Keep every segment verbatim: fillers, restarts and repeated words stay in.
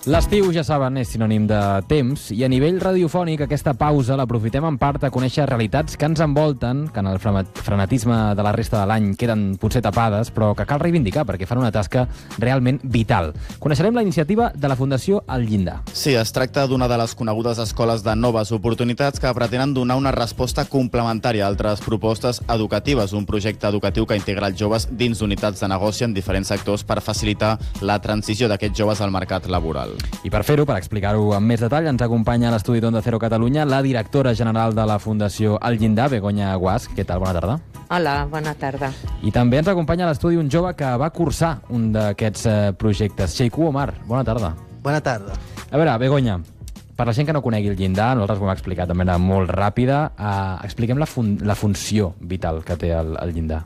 L'estiu, ja saben, és sinònim de temps, i a nivell radiofònic aquesta pausa l'aprofitem en part a conèixer realitats que ens envolten, que en el frenetisme de la resta de l'any queden potser tapades, però que cal reivindicar perquè fan una tasca realment vital. Coneixerem la iniciativa de la Fundació El Llindar. Sí, es tracta d'una de les conegudes escoles de noves oportunitats que pretenen donar una resposta complementària a altres propostes educatives, un projecte educatiu que integra els joves dins d'unitats de negoci en diferents sectors per facilitar la transició d'aquests joves al mercat laboral. I per fer-ho, per explicar-ho amb més detall, ens acompanya a l'estudi d'Onda Cero Catalunya la directora general de la Fundació El Llindar, Begoña Guasch. Què tal? Bona tarda. Hola, bona tarda. I també ens acompanya a l'estudi un jove que va cursar un d'aquests eh, projectes. Xeiku Omar, bona tarda. Bona tarda. A veure, Begoña, per la gent que no conegui el llindar, nosaltres ho hem explicat de manera molt ràpida, eh, expliquem la, fun la funció vital que té el, el llindar.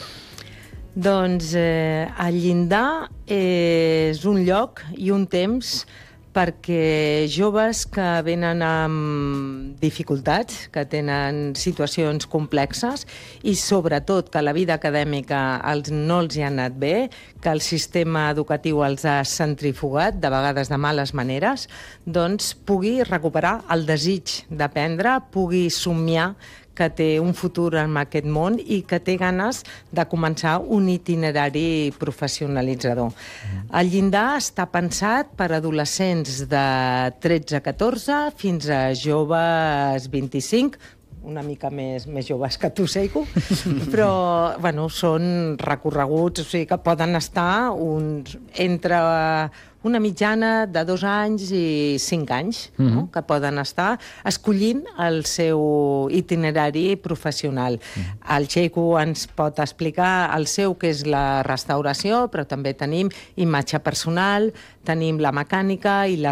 Doncs eh, el llindar és un lloc i un temps perquè joves que venen amb dificultats, que tenen situacions complexes i sobretot que la vida acadèmica els, no els hi ha anat bé, que el sistema educatiu els ha centrifugat, de vegades de males maneres, doncs pugui recuperar el desig d'aprendre, pugui somiar que té un futur en aquest món i que té ganes de començar un itinerari professionalitzador. El llindar està pensat per adolescents de tretze a catorze fins a joves vint-i-cinc, una mica més, més joves que tu, Seiku, però bueno, són recorreguts, o sigui que poden estar uns, entre una mitjana de dos anys i cinc anys, mm-hmm. no? Que poden estar escollint el seu itinerari professional. Mm-hmm. El Xeiku ens pot explicar el seu, que és la restauració, però també tenim imatge personal, tenim la mecànica i la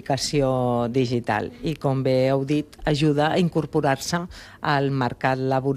fabricació digital. I com bé heu dit, ajuda a incorporar-se al mercat laboral